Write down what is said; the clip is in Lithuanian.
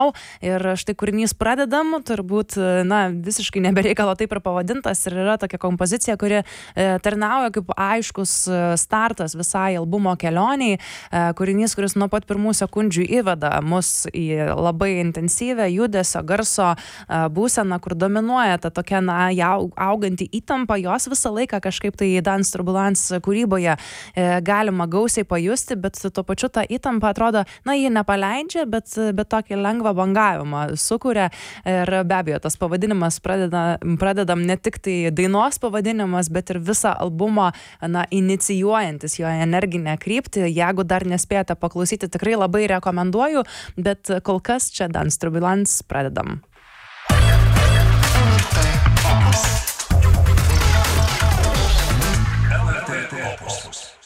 Ir štai kūrinys Pradedam, turbūt, visiškai nebereikalo taip ir pavadintas, ir yra tokia kompozicija, kuri tarnauja kaip aiškus startas visai albumo kelioniai. Kūrinys, kuris nuo pat pirmų sekundžių įveda mus į labai intensyvę judesio, garso būseną, kur dominuoja ta tokia, auganti įtampa, jos visą laiką kažkaip tai Dance Turbulence kūryboje galima gausiai pajusti, bet tuo pačiu ta įtampa atrodo, ji nepaleidžia, bet tokį lengvą bangavimą sukuria. Ir be abejo, tas pavadinimas pradedam ne tik tai dainos pavadinimas, bet ir visą albumo inicijuojantis jo energinę kryptį. Jeigu dar nespėjote paklausyti, tikrai labai rekomenduoju, bet kol kas čia Dance Turbulence Pradedam. LRT Opus.